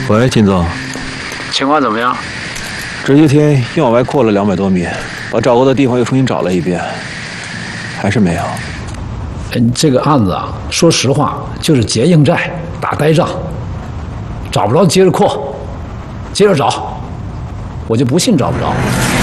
喂，金总， 情况怎么样？ 这些天又往外扩了200多米，把找过的地方又重新找了一遍，还是没有。 这个案子啊，说实话就是结硬债、打呆仗，找不着接着扩，接着找，我就不信找不着。